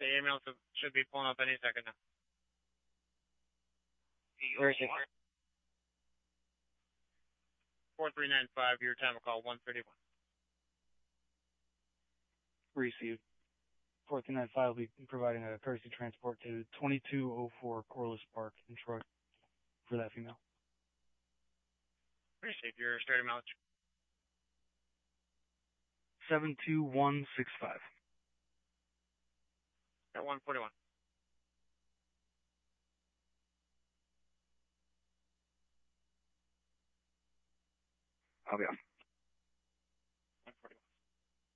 The ambulance should be pulling up any second now. Where is it? 4395, your time of call 131. Received. 4395 will be providing a courtesy transport to 2204 Corliss Park in Troy for that female. Received. Your starting mileage. 72165. At 141. I'll be on.